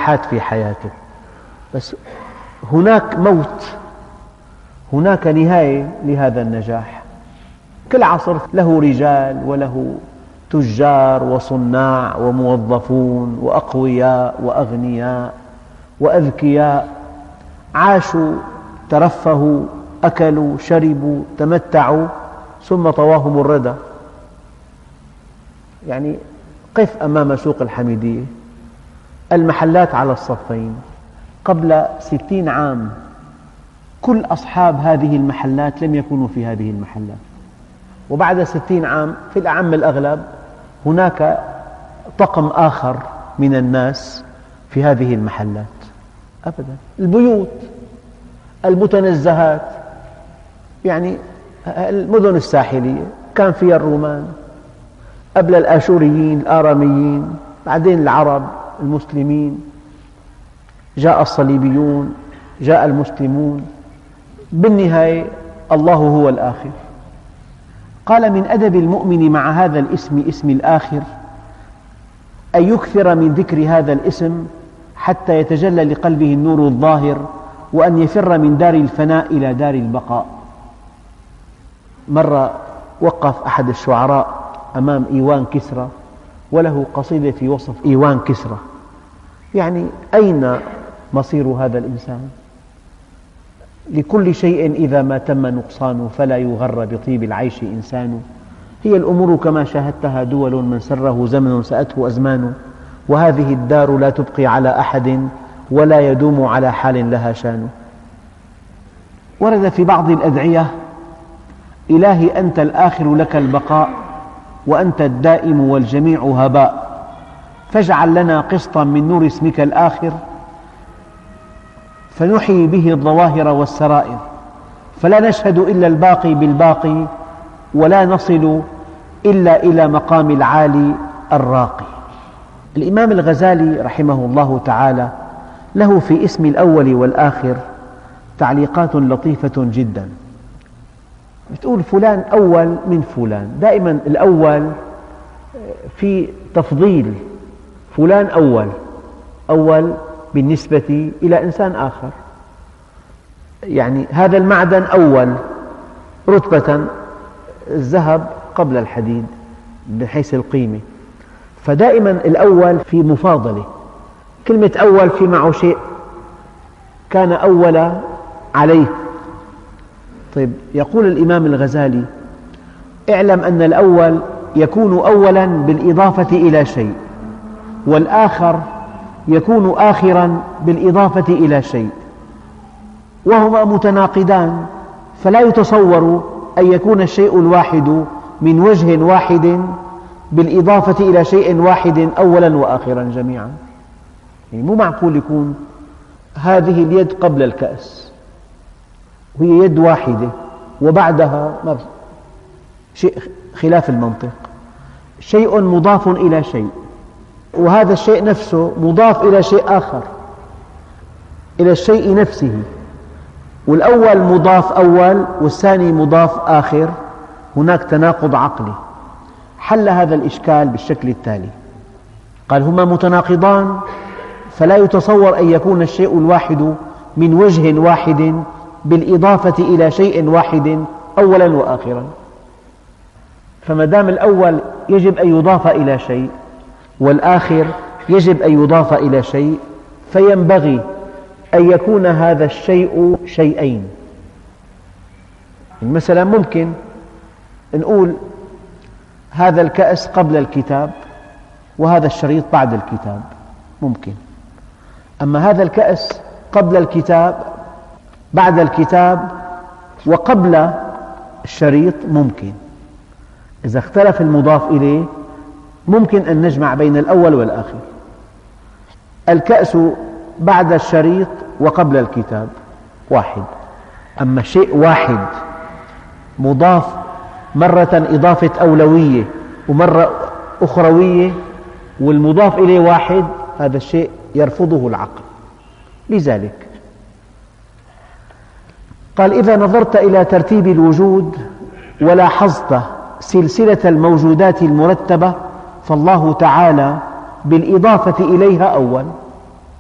نجاحات في حياته، بس هناك موت، هناك نهاية لهذا النجاح. كل عصر له رجال وله تجار وصناع وموظفون وأقوياء وأغنياء وأذكياء، عاشوا، ترفهوا، أكلوا، شربوا، تمتعوا، ثم طواهم الردى. يعني قف أمام سوق الحميدية، المحلات على الصفين. قبل 60 عام كل أصحاب هذه المحلات لم يكونوا في هذه المحلات، وبعد 60 عام في الأعم الأغلب هناك طقم آخر من الناس في هذه المحلات. أبدا. البيوت، المتنزهات، يعني المدن الساحلية كان فيها الرومان، قبل الآشوريين الآراميين، بعدين العرب المسلمين، جاء الصليبيون، جاء المسلمون، بالنهاية الله هو الآخر. قال: من أدب المؤمن مع هذا الاسم، اسم الآخر، أن يكثر من ذكر هذا الاسم حتى يتجلى لقلبه النور الظاهر، وأن يفر من دار الفناء إلى دار البقاء. مرة وقف أحد الشعراء أمام إيوان كسرى، وله قصيدة في وصف إيوان كسرى، يعني أين مصير هذا الإنسان؟ لكل شيء إذا ما تم نقصان، فلا يغر بطيب العيش إنسان. هي الأمور كما شاهدتها دول، من سره زمن سأته أزمان، وهذه الدار لا تبقي على أحد، ولا يدوم على حال لها شان. ورد في بعض الأدعية: إلهي أنت الآخر لك البقاء، وأنت الدائم والجميع هباء، فاجعل لنا قسطا من نور اسمك الآخر، فنحيي به الظواهر والسرائر، فلا نشهد إلا الباقي بالباقي، ولا نصل إلا إلى مقام العالي الراقي. الإمام الغزالي رحمه الله تعالى له في اسم الأول والآخر تعليقات لطيفة جدا. بتقول: فلان أول من فلان. دائما الأول في تفضيل، فلان أول بالنسبة إلى إنسان آخر، يعني هذا المعدن أول رتبة، الذهب قبل الحديد من حيث القيمة، فدائما الأول في مفاضلة. كلمة أول في معه شيء كان أول عليه. طيب، يقول الإمام الغزالي: اعلم أن الأول يكون أولا بالإضافة إلى شيء، والآخر يكون آخرا بالإضافة إلى شيء، وهما متناقضان، فلا يتصور أن يكون الشيء الواحد من وجه واحد بالإضافة إلى شيء واحد أولا وآخرا جميعا. يعني مو معقول يكون هذه اليد قبل الكأس وهي يد واحدة، وبعدها شيء خلاف المنطق، شيء مضاف إلى شيء، وهذا الشيء نفسه مضاف إلى شيء آخر، إلى الشيء نفسه، والأول مضاف أول والثاني مضاف آخر. هناك تناقض عقلي. حل هذا الإشكال بالشكل التالي: قال: هما متناقضان، فلا يتصور أن يكون الشيء الواحد من وجه واحد بالإضافة إلى شيء واحد أولا وآخرا. فما دام الأول يجب أن يضاف إلى شيء، والآخر يجب أن يضاف إلى شيء، فينبغي أن يكون هذا الشيء شيئين. مثلا ممكن نقول هذا الكأس قبل الكتاب، وهذا الشريط بعد الكتاب، ممكن. أما هذا الكأس قبل الكتاب، بعد الكتاب، وقبل الشريط، ممكن. إذا اختلف المضاف إليه ممكن أن نجمع بين الأول والآخر. الكأس بعد الشريط وقبل الكتاب واحد، أما شيء واحد مضاف مرة إضافة أولوية ومرة أخروية والمضاف إليه واحد، هذا الشيء يرفضه العقل. لذلك قال: إذا نظرت إلى ترتيب الوجود ولاحظت سلسلة الموجودات المرتبة، فالله تعالى بالإضافة إليها أول.